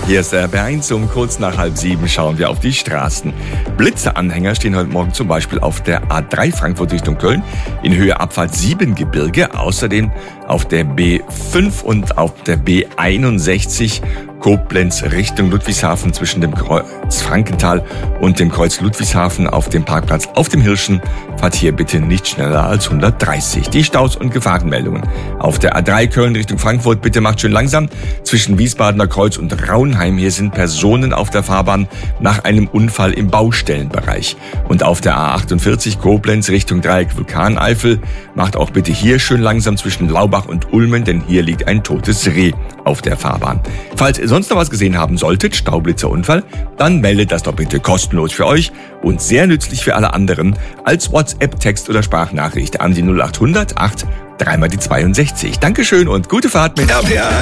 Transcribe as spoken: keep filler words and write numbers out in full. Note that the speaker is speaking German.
Hier ist der B eins. Um kurz nach halb sieben schauen wir auf die Straßen. Blitzeanhänger stehen heute Morgen zum Beispiel auf der A drei Frankfurt Richtung Köln, in Höhe Abfahrt Siebengebirge, außerdem auf der B fünf und auf der B einundsechzig Koblenz Richtung Ludwigshafen zwischen dem Kreuz Frankenthal und dem Kreuz Ludwigshafen auf dem Parkplatz auf dem Hirschen. Fahrt hier bitte nicht schneller als hundertdreißig. Die Staus und Gefahrenmeldungen. Auf der A drei Köln Richtung Frankfurt, bitte macht schön langsam. Zwischen Wiesbadener Kreuz und Raunheim, hier sind Personen auf der Fahrbahn nach einem Unfall im Baustellenbereich. Und auf der A achtundvierzig Koblenz Richtung Dreieck Vulkaneifel, macht auch bitte hier schön langsam zwischen Laubach und Ulmen, denn hier liegt ein totes Reh auf der Fahrbahn. Falls ihr sonst noch was gesehen haben solltet, Staublitzerunfall, dann meldet das doch bitte kostenlos für euch und sehr nützlich für alle anderen als WhatsApp, Text oder Sprachnachricht an die null acht hundert acht dreimal die zweiundsechzig. Dankeschön und gute Fahrt mit R P A.